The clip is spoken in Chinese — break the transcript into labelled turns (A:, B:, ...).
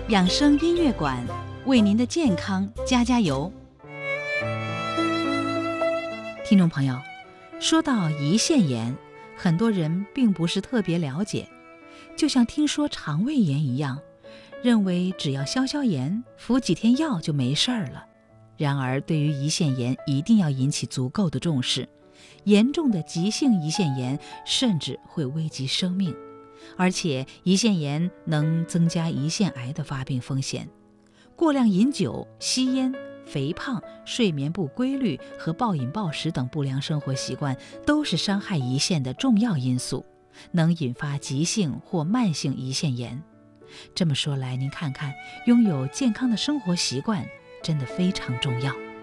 A: 养生音乐馆为您的健康加加油。听众朋友，说到胰腺炎，很多人并不是特别了解，就像听说肠胃炎一样，认为只要消消炎，服几天药就没事儿了。然而对于胰腺炎一定要引起足够的重视，严重的急性胰腺炎甚至会危及生命，而且胰腺炎能增加胰腺癌的发病风险。过量饮酒、吸烟、肥胖、睡眠不规律和暴饮暴食等不良生活习惯都是伤害胰腺的重要因素，能引发急性或慢性胰腺炎。这么说来，您看看，拥有健康的生活习惯真的非常重要。